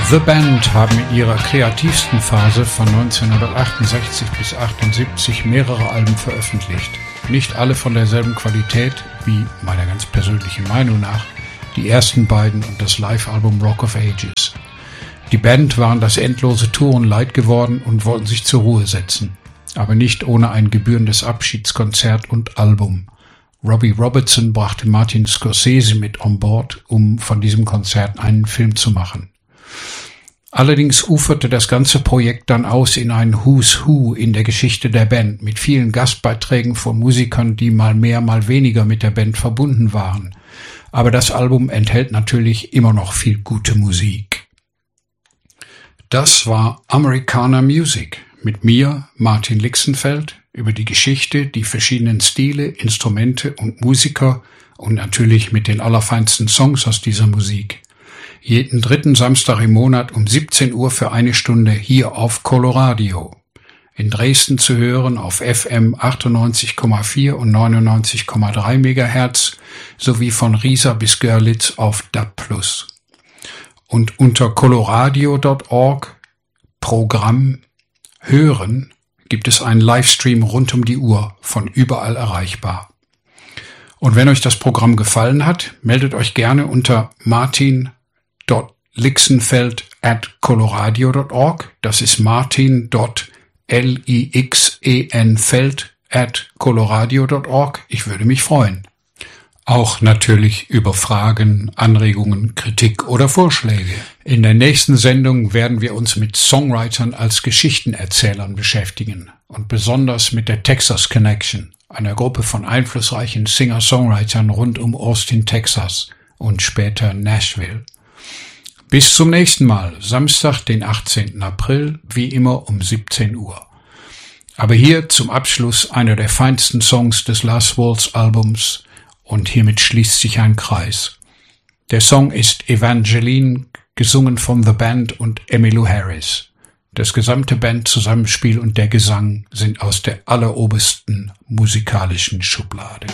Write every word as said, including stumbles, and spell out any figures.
The Band haben in ihrer kreativsten Phase von neunzehnhundertachtundsechzig bis achtundsiebzig mehrere Alben veröffentlicht. Nicht alle von derselben Qualität wie, meiner ganz persönlichen Meinung nach, die ersten beiden und das Live-Album Rock of Ages. Die Band waren das endlose Touren leid geworden und wollten sich zur Ruhe setzen. Aber nicht ohne ein gebührendes Abschiedskonzert und Album. Robbie Robertson brachte Martin Scorsese mit on board, um von diesem Konzert einen Film zu machen. Allerdings uferte das ganze Projekt dann aus in ein Who's Who in der Geschichte der Band mit vielen Gastbeiträgen von Musikern, die mal mehr, mal weniger mit der Band verbunden waren. Aber das Album enthält natürlich immer noch viel gute Musik. Das war Americana Music mit mir, Martin Lixenfeld, über die Geschichte, die verschiedenen Stile, Instrumente und Musiker und natürlich mit den allerfeinsten Songs aus dieser Musik. Jeden dritten Samstag im Monat um siebzehn Uhr für eine Stunde hier auf Coloradio. In Dresden zu hören auf F M achtundneunzig Komma vier und neunundneunzig Komma drei Megahertz sowie von Riesa bis Görlitz auf D A B plus. Und unter coloradio Punkt org Programm Hören gibt es einen Livestream rund um die Uhr, von überall erreichbar. Und wenn euch das Programm gefallen hat, meldet euch gerne unter martin Punkt lixenfeld at coloradio Punkt org. Das ist martin Punkt lixenfeld at coloradio Punkt org. Ich würde mich freuen. Auch natürlich über Fragen, Anregungen, Kritik oder Vorschläge. In der nächsten Sendung werden wir uns mit Songwritern als Geschichtenerzählern beschäftigen und besonders mit der Texas Connection, einer Gruppe von einflussreichen Singer-Songwritern rund um Austin, Texas und später Nashville. Bis zum nächsten Mal, Samstag, den achtzehnten April, wie immer um siebzehn Uhr. Aber hier zum Abschluss einer der feinsten Songs des Last Waltz Albums und hiermit schließt sich ein Kreis. Der Song ist Evangeline, gesungen von The Band und Emmylou Harris. Das gesamte Bandzusammenspiel und der Gesang sind aus der allerobersten musikalischen Schublade.